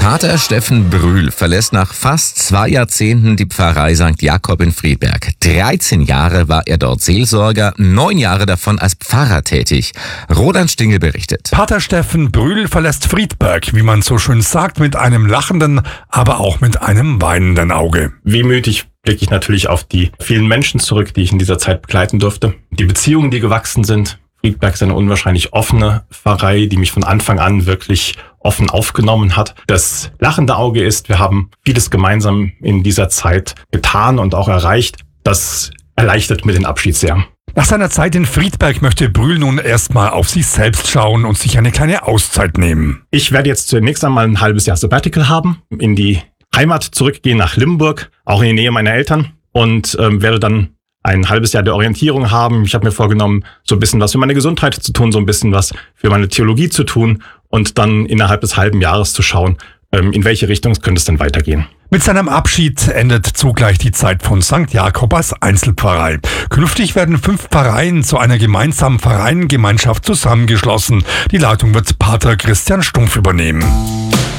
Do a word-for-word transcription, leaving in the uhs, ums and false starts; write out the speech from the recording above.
Pater Steffen Brühl verlässt nach fast zwei Jahrzehnten die Pfarrei Sankt Jakob in Friedberg. dreizehn Jahre war er dort Seelsorger, neun Jahre davon als Pfarrer tätig. Roland Stingel berichtet. Pater Steffen Brühl verlässt Friedberg, wie man so schön sagt, mit einem lachenden, aber auch mit einem weinenden Auge. Wehmütig blicke ich natürlich auf die vielen Menschen zurück, die ich in dieser Zeit begleiten durfte. Die Beziehungen, die gewachsen sind. Friedberg ist eine unwahrscheinlich offene Pfarrei, die mich von Anfang an wirklich offen aufgenommen hat. Das lachende Auge ist, wir haben vieles gemeinsam in dieser Zeit getan und auch erreicht. Das erleichtert mir den Abschied sehr. Nach seiner Zeit in Friedberg möchte Brühl nun erstmal auf sich selbst schauen und sich eine kleine Auszeit nehmen. Ich werde jetzt zunächst einmal ein halbes Jahr Sabbatical haben, in die Heimat zurückgehen nach Limburg, auch in die Nähe meiner Eltern, und ähm, werde dann ein halbes Jahr der Orientierung haben. Ich habe mir vorgenommen, so ein bisschen was für meine Gesundheit zu tun, so ein bisschen was für meine Theologie zu tun und dann innerhalb des halben Jahres zu schauen, in welche Richtung könnte es denn weitergehen. Mit seinem Abschied endet zugleich die Zeit von Sankt Jakob als Einzelpfarrei. Künftig werden fünf Pfarreien zu einer gemeinsamen Pfarreiengemeinschaft zusammengeschlossen. Die Leitung wird Pater Christian Stumpf übernehmen.